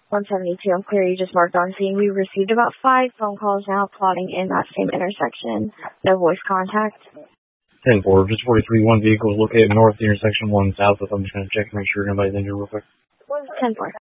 172. I'm clear. You just marked on scene. We received about 5 phone calls now plotting in that same intersection. No voice contact. 10-4. Just 43. One vehicle is located north of the intersection, one south of. I'm just going to check and make sure nobody's injured real quick. 10-4.